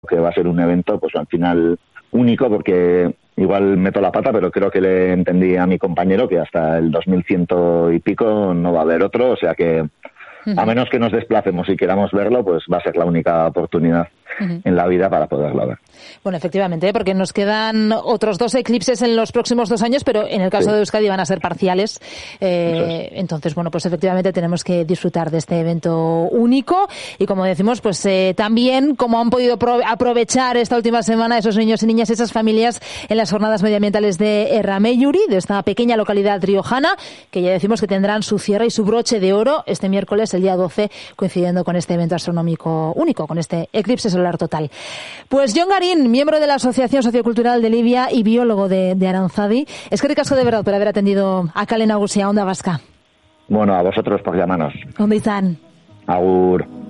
que va a ser un evento, pues al final único, porque igual meto la pata, pero creo que le entendí a mi compañero que hasta el 2100 y pico no va a haber otro, o sea que a menos que nos desplacemos y queramos verlo, pues va a ser la única oportunidad en la vida para poderlo ver. Bueno, efectivamente, porque nos quedan otros 2 eclipses en los próximos 2 años, pero en el caso de Euskadi van a ser parciales. Entonces, bueno, pues efectivamente tenemos que disfrutar de este evento único y, como decimos, pues también cómo han podido aprovechar esta última semana esos niños y niñas, esas familias en las jornadas medioambientales de Erramelluri, de esta pequeña localidad riojana, que ya decimos que tendrán su cierre y su broche de oro este miércoles, el día 12, coincidiendo con este evento astronómico único, con este eclipse solar total. Pues Jon Garín, miembro de la Asociación Sociocultural de Libia y biólogo de Aranzadi, es que ricasco de verdad por haber atendido a Kale Nagusia, Onda Vasca. Bueno, a vosotros por llamarnos. ¿Dónde están? Agur.